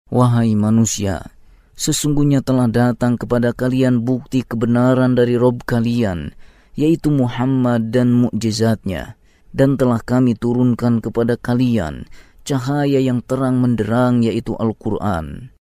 Wahai manusia, sesungguhnya telah datang kepada kalian bukti kebenaran dari Rob kalian, yaitu Muhammad dan mukjizatnya, dan telah kami turunkan kepada kalian cahaya yang terang menderang, yaitu Al-Quran.